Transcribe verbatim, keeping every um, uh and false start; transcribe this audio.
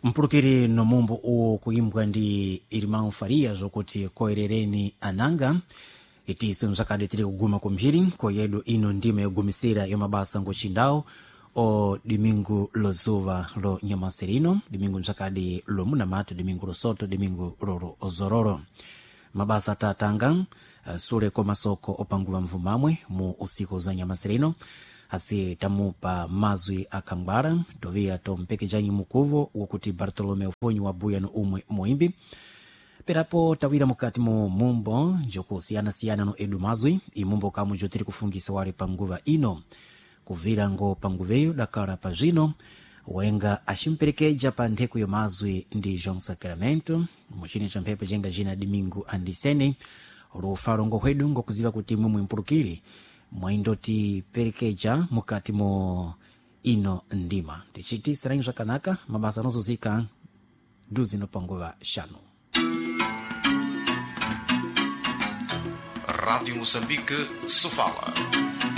mpulukiri nomumbo uwo kuimbwa ndi Irmão Farias okuti koerereni ananga itiso mzakade tiri kuguma kumphiri koyedu ino ndime yogumisira yomabasa ngochindawo o domingo lozuva lo Nyamasirino, domingo mzakade lo Munamatu, domingo losoto, domingo roro ozororo. Mabasa tatanga uh, sule komasoko opanguva mvumamwe mu usiku za Nyamasirino asi tamupa mazwi akangwara tovia tompeke janyi mukuvo wakuti Bartolomeu Fonyu wa buya no umwe muimbi perapo tawira mukati mu mumbo njoko siyana siyana no edu mazwi imumbo kamu jotiri kufungisa wale panguva ino kuvira ngo panguveyo dakara pazino wenga ashimperekeja pa ntheku yo mazwi ndi João Sacramento muchini cha mphepo jenga jina Domingo Andisene rufaro ngo hwedu ngo kuziva kuti mumwe mpulukiri mwaindoti perekeja mukati mo ino ndima tichiti sarangi kanaka mabasa nozuzika duzi no panguva shano. Rádio Moçambique se fala.